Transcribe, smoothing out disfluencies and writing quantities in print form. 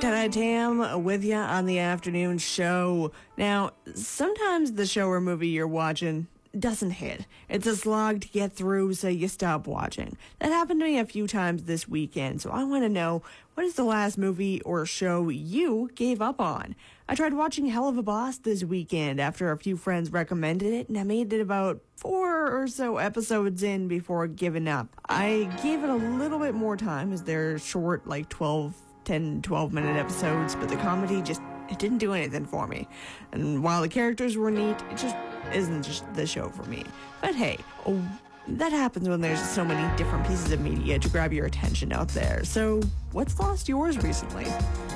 Tam with you on the afternoon show. Now, sometimes the show or movie you're watching doesn't hit. It's a slog to get through, so you stop watching. That happened to me a few times this weekend, so I want to know, what is the last movie or show you gave up on? I tried watching Hell of a Boss this weekend after a few friends recommended it, and I made it about 4 or so episodes in before giving up. I gave it a little bit more time, as they're short, like 12-minute episodes, but the comedy it didn't do anything for me. And while the characters were neat, it just isn't just the show for me. But hey, that happens when there's so many different pieces of media to grab your attention out there. So what's lost yours recently?